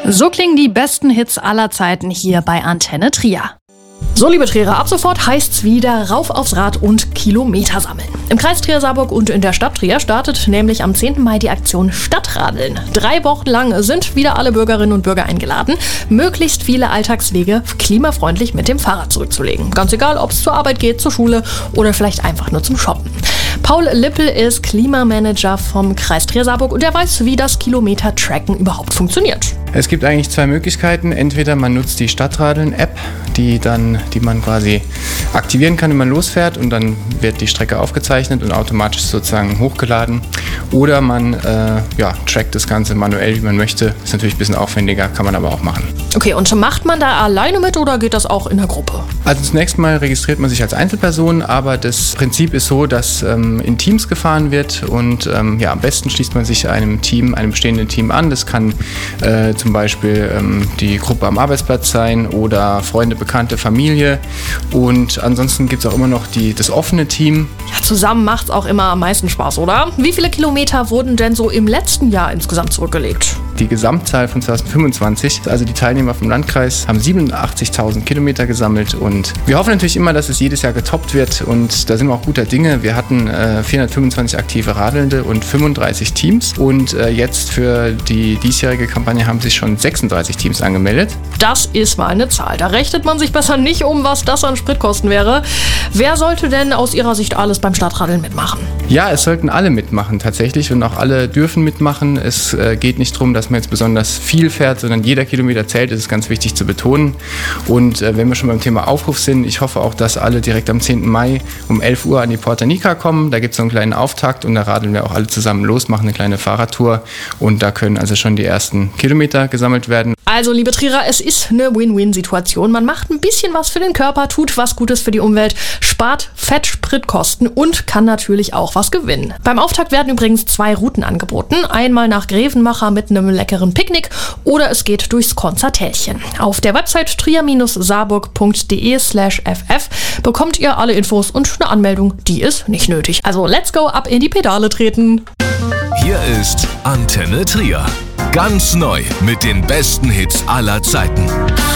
So klingen die besten Hits aller Zeiten hier bei Antenne Trier. So, liebe Trierer, ab sofort heißt's wieder rauf aufs Rad und Kilometer sammeln. Im Kreis Trier-Saarburg und in der Stadt Trier startet nämlich am 10. Mai die Aktion Stadtradeln. 3 Wochen lang sind wieder alle Bürgerinnen und Bürger eingeladen, möglichst viele Alltagswege klimafreundlich mit dem Fahrrad zurückzulegen. Ganz egal, ob es zur Arbeit geht, zur Schule oder vielleicht einfach nur zum Shoppen. Paul Lippel ist Klimamanager vom Kreis Trier-Saarburg und er weiß, wie das Kilometer-Tracken überhaupt funktioniert. Es gibt eigentlich 2 Möglichkeiten. Entweder man nutzt die Stadtradeln-App, die man quasi aktivieren kann, wenn man losfährt, und dann wird die Strecke aufgezeichnet und automatisch sozusagen hochgeladen. Oder man trackt das Ganze manuell, wie man möchte. Ist natürlich ein bisschen aufwendiger, kann man aber auch machen. Okay, und macht man da alleine mit oder geht das auch in der Gruppe? Also zunächst mal registriert man sich als Einzelperson, aber das Prinzip ist so, dass in Teams gefahren wird und am besten schließt man sich einem bestehenden Team an. Das kann zum Beispiel die Gruppe am Arbeitsplatz sein oder Freunde, Bekannte, Familie, und ansonsten gibt es auch immer noch das offene Team. Ja, zusammen macht's auch immer am meisten Spaß, oder? Wie viele Kilometer wurden denn so im letzten Jahr insgesamt zurückgelegt? Die Gesamtzahl von 2025, also die Teilnehmer vom Landkreis, haben 87.000 Kilometer gesammelt, und wir hoffen natürlich immer, dass es jedes Jahr getoppt wird, und da sind wir auch guter Dinge. Wir hatten 425 aktive Radelnde und 35 Teams, und jetzt für die diesjährige Kampagne haben sich schon 36 Teams angemeldet. Das ist mal eine Zahl. Da rechnet man sich besser nicht um, was das an Spritkosten wäre. Wer sollte denn aus Ihrer Sicht alles beim Stadtradeln mitmachen? Ja, es sollten alle mitmachen tatsächlich, und auch alle dürfen mitmachen. Es geht nicht darum, dass man jetzt besonders viel fährt, sondern jeder Kilometer zählt. Das ist ganz wichtig zu betonen. Und wenn wir schon beim Thema Aufruf sind, ich hoffe auch, dass alle direkt am 10. Mai um 11 Uhr an die Porta Nica kommen. Da gibt es so einen kleinen Auftakt, und da radeln wir auch alle zusammen los, machen eine kleine Fahrradtour, und da können also schon die ersten Kilometer gesammelt werden. Also, liebe Trierer, es ist eine Win-Win-Situation. Man macht ein bisschen was für den Körper, tut was Gutes für die Umwelt, spart Fettspritkosten und kann natürlich auch was gewinnen. Beim Auftakt werden übrigens 2 Routen angeboten. Einmal nach Grevenmacher mit einem leckeren Picknick oder es geht durchs Konzertälchen. Auf der Website trier-saarburg.de/ff bekommt ihr alle Infos und eine Anmeldung, die ist nicht nötig. Also, let's go, ab in die Pedale treten. Hier ist Antenne Trier. Ganz neu mit den besten Hits aller Zeiten.